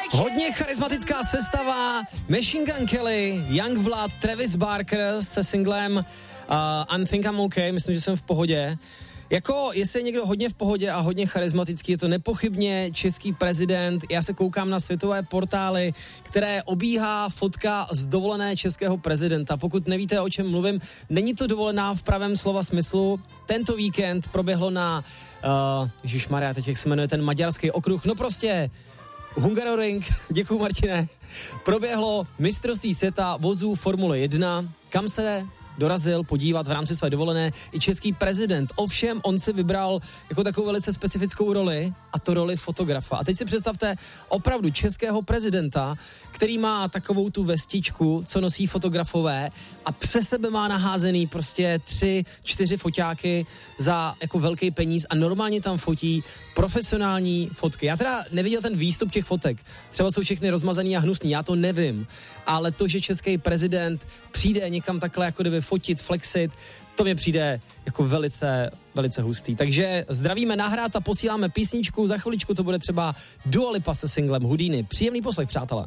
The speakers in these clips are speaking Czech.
Hodně charismatická sestava, Machine Gun Kelly, Youngblood, Travis Barker se singlem I Think I'm Okay, myslím, že jsem v pohodě. Jako, jestli je někdo hodně v pohodě a hodně charismatický, je to nepochybně český prezident. Já se koukám na světové portály, které obíhá fotka z dovolené českého prezidenta. Pokud nevíte, o čem mluvím, není to dovolená v pravém slova smyslu. Tento víkend proběhlo na, ježišmarja, teď jak se jmenuje ten maďarský okruh, no prostě Hungaroring, děkuju Martine, proběhlo mistrovství světa vozů Formule 1, kam se dorazil podívat v rámci své dovolené i český prezident. Ovšem, on si vybral jako takovou velice specifickou roli, a to roli fotografa. A teď si představte opravdu českého prezidenta, který má takovou tu vestičku, co nosí fotografové, a přes sebe má naházený prostě 3-4 foťáky za jako velký peníz a normálně tam fotí profesionální fotky. Já teda neviděl ten výstup těch fotek. Třeba jsou všechny rozmazaný a hnusný, já to nevím. Ale to, že český prezident přijde někam takhle jako kdyby fotit, flexit, to mi přijde jako velice, velice hustý. Takže zdravíme nahrát a posíláme písničku. Za chviličku to bude třeba Dua Lipa se singlem Houdini. Příjemný poslech, přátelé.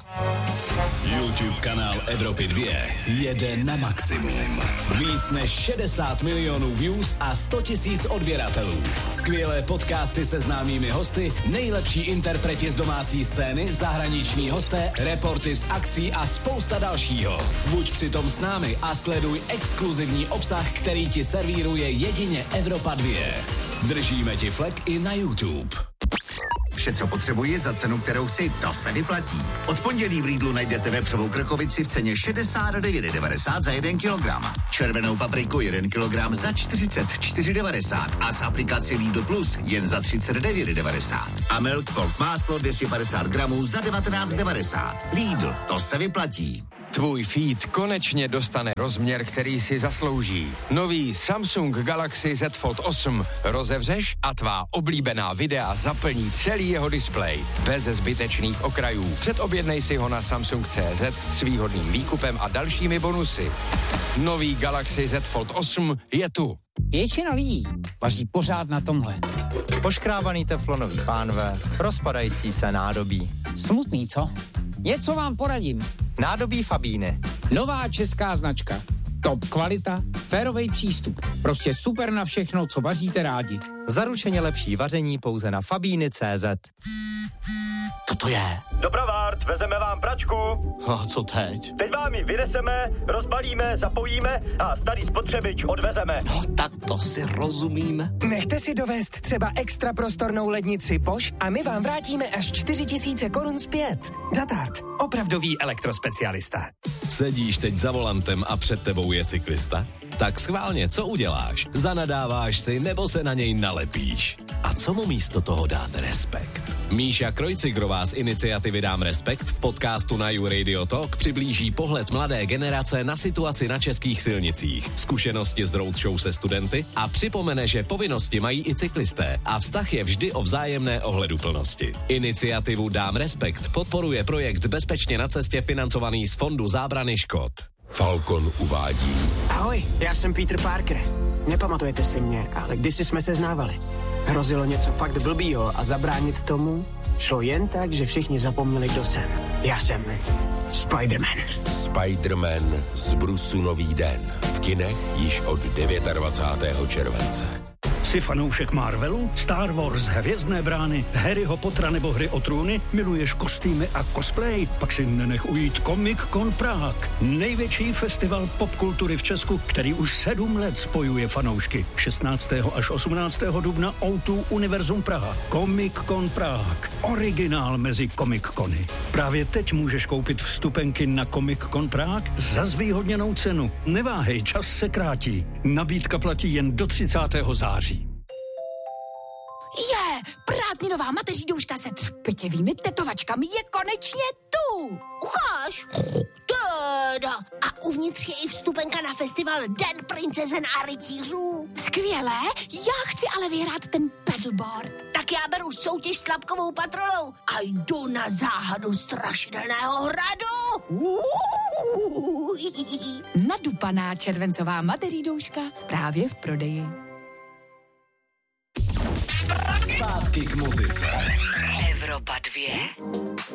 YouTube kanál Evropy 2 jede na maximum. Víc než 60 milionů views a 100 000 odběratelů. Skvělé podcasty se známými hosty, nejlepší interpreti z domácí scény, zahraniční hosté, reporty z akcí a spousta dalšího. Buď přitom s námi a sleduj exkluzivní obsah, který ti servíruje jedině Evropa 2. Držíme ti flek i na YouTube. Vše, co potřebuji za cenu, kterou chci, to se vyplatí. Od pondělí v Lidlu najdete vepřovou krkovici v ceně 69,90 za 1 kilogram. Červenou papriku 1 kilogram za 44,90 a z aplikaci Lidl Plus jen za 39,90. A Milk Cold máslo 250 gramů za 19,90. Lidl, to se vyplatí. Tvůj feed konečně dostane rozměr, který si zaslouží. Nový Samsung Galaxy Z Fold 8 rozevřeš a tvá oblíbená videa zaplní celý jeho displej. Bez zbytečných okrajů. Předobjednej si ho na Samsung.cz s výhodným výkupem a dalšími bonusy. Nový Galaxy Z Fold 8 je tu. Většina lidí vaří pořád na tomhle. Poškrábaný teflonový pánve, rozpadající se nádobí. Smutný, co? Něco vám poradím. Nádobí Fabíny. Nová česká značka. Top kvalita, férovej přístup. Prostě super na všechno, co vaříte rádi. Zaručeně lepší vaření pouze na Fabíny.cz. To je. Dopravárt, vezeme vám pračku. A co teď? Teď vám ji vyneseme, rozbalíme, zapojíme a starý spotřebič odvezeme. No, tak to si rozumíme. Nechte si dovést třeba extra prostornou lednici Bosch a my vám vrátíme až 4 000 korun zpět. Datart, opravdový elektrospecialista. Sedíš teď za volantem a před tebou je cyklista? Tak schválně, co uděláš? Zanadáváš si nebo se na něj nalepíš? A co mu místo toho dáte respekt? Míša Krojcigrová z iniciativy Dám respekt v podcastu na You Radio Talk přiblíží pohled mladé generace na situaci na českých silnicích, zkušenosti z roadshow se studenty a připomene, že povinnosti mají i cyklisté a vztah je vždy o vzájemné ohleduplnosti. Iniciativu Dám respekt podporuje projekt Bezpečně na cestě financovaný z Fondu zábrany škod. Falcon uvádí. Ahoj, já jsem Peter Parker. Nepamatujete si mě, ale kdysi jsme se znávali. Hrozilo něco fakt blbýho a zabránit tomu šlo jen tak, že všichni zapomněli, kdo jsem. Já jsem Spider-Man. Spider-Man z Brusu nový den. V kinech již od 29. července. Jsi fanoušek Marvelu, Star Wars, Hvězdné brány, Harryho Pottera nebo Hry o trůny? Miluješ kostýmy a cosplay? Pak si nenech ujít Comic Con Prague. Největší festival popkultury v Česku, který už 7 let spojuje fanoušky. 16. až 18. dubna O2 Univerzum Praha. Comic Con Prague. Originál mezi Comic Cony. Právě teď můžeš koupit vstupenky na Comic Con Prague za zvýhodněnou cenu. Neváhej, čas se krátí. Nabídka platí jen do 30. září. Prázdninová mateří douška se třpitěvými tetovačkami je konečně tu. Ukáž. Teda. A uvnitř je i vstupenka na festival Den princezen a rytířů. Skvělé, já chci ale vyhrát ten paddleboard. Tak já beru soutěž s tlapkovou patrolou a jdu na záhadu strašidelného hradu. Nadupaná červencová mateří douška právě v prodeji. Zpátky k muzice. Evropa 2.